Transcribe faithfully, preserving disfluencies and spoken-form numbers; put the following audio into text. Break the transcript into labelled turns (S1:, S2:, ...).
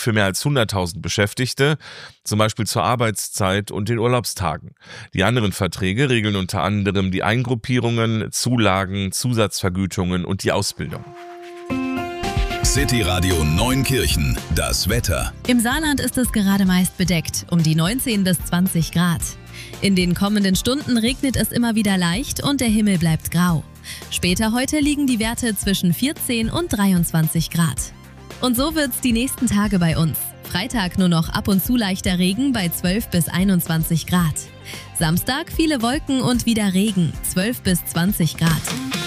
S1: für mehr als hunderttausend Beschäftigte, zum Beispiel zur Arbeitszeit und den Urlaubstagen. Die anderen Verträge regeln unter anderem die Eingruppierungen, Zulagen, Zusatzvergütungen und die Ausbildung.
S2: City Radio Neunkirchen, das Wetter.
S3: Im Saarland ist es gerade meist bedeckt, um die neunzehn bis zwanzig Grad. In den kommenden Stunden regnet es immer wieder leicht und der Himmel bleibt grau. Später heute liegen die Werte zwischen vierzehn und dreiundzwanzig Grad. Und so wird's die nächsten Tage bei uns. Freitag nur noch ab und zu leichter Regen bei zwölf bis einundzwanzig Grad. Samstag viele Wolken und wieder Regen, zwölf bis zwanzig Grad.